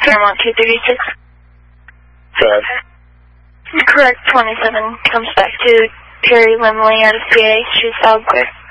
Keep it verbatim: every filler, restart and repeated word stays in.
Paramount two thirty-six. Five. Correct twenty-seven comes back to Perry Limley out of P A. She's solid clear.